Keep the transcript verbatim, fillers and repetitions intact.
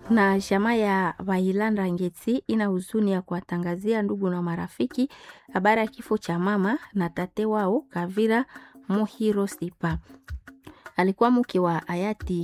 na jamaa ya Vailanda Ngeti ina huzuni ya kuwatangazia ndugu na marafiki habari ya kifo cha mama na tate wao Kavira Muhiro Sipa. Alikuwa mke wa hayati